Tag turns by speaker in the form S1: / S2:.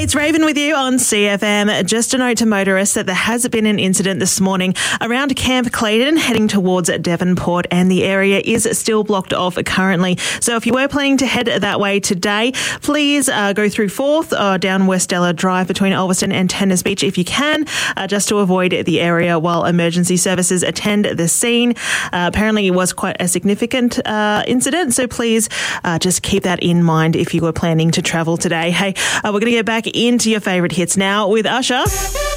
S1: It's Raven with you on CFM. Just a note to motorists that there has been an incident this morning around Camp Clayton heading towards Devonport, and the area is still blocked off currently. So if you were planning to head that way today, please go through 4th down West Ella Drive between Ulverston and Tennis Beach if you can, just to avoid the area while emergency services attend the scene. Apparently it was quite a significant incident, so please just keep that in mind if you were planning to travel today. Hey, we're going to get back into your favourite hits now with Usher.